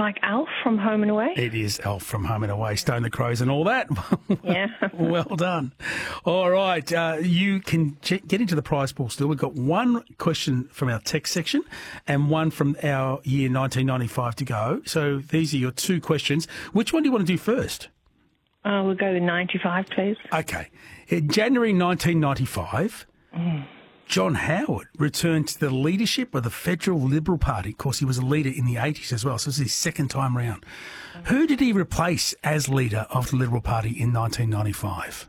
like Alf from Home and Away. It is Alf from Home and Away, Stone the Crows and all that. Yeah. Well done. All right, you can get into the prize pool still. We've got one question from our text section and one from our year 1995 to go. So these are your two questions. Which one do you want to do first? We'll go with 95, please. Okay. In January 1995... John Howard returned to the leadership of the Federal Liberal Party. Of course, he was a leader in the 80s as well, so this is his second time round. Who did he replace as leader of the Liberal Party in 1995?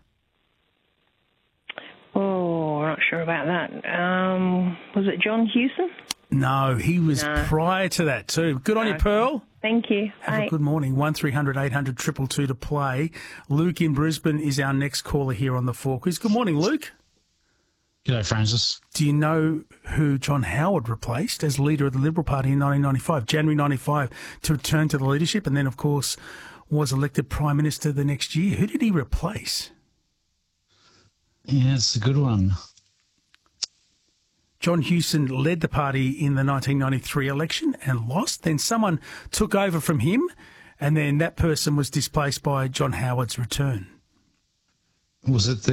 Oh, I'm not sure about that. Was it John Hewson? No, he was prior to that too. Good on you, Pearl. Thank you. Have a good morning. 1300 800 222 to play. Luke in Brisbane is our next caller here on the Four Quiz. Good morning, Luke. G'day, Francis. Do you know who John Howard replaced as leader of the Liberal Party in 1995, January 95, to return to the leadership and then, of course, was elected Prime Minister the next year? Who did he replace? Yeah, it's a good one. John Hewson led the party in the 1993 election and lost. Then someone took over from him and then that person was displaced by John Howard's return. Was it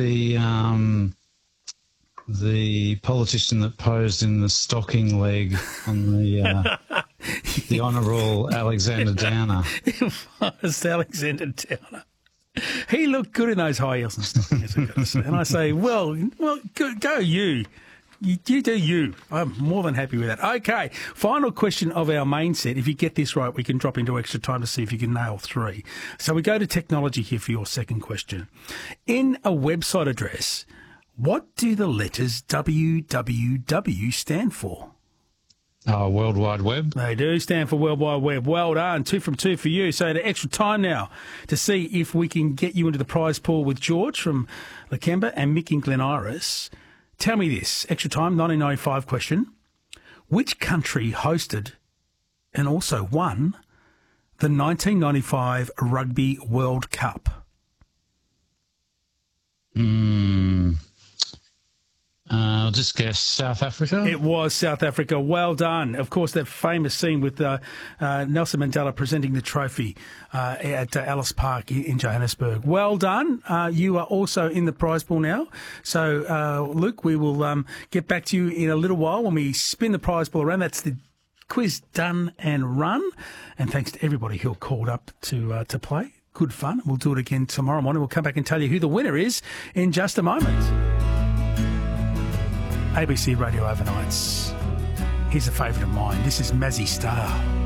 the politician that posed in the stocking leg on the Honourable Alexander Downer? It was Alexander Downer. He looked good in those high heels and stockings, I've got to say. And I say, well, go you. You do you. I'm more than happy with that. Okay, final question of our main set. If you get this right, we can drop into extra time to see if you can nail three. So we go to technology here for your second question. In a website address, what do the letters www stand for? World Wide Web. They do stand for World Wide Web. Well done. 2 from 2 for you. So the extra time now to see if we can get you into the prize pool with George from Lakemba and Mick in Glen Iris. Tell me this. Extra time, 1995 question. Which country hosted and also won the 1995 Rugby World Cup? I'll just guess South Africa. It was South Africa. Well done. Of course, that famous scene with Nelson Mandela presenting the trophy at Ellis Park in Johannesburg. Well done. You are also in the prize pool now. So, Luke, we will get back to you in a little while when we spin the prize pool around. That's the quiz done and run. And thanks to everybody who called up to play. Good fun. We'll do it again tomorrow morning. We'll come back and tell you who the winner is in just a moment. ABC Radio Overnights. Here's a favourite of mine. This is Mazzy Star.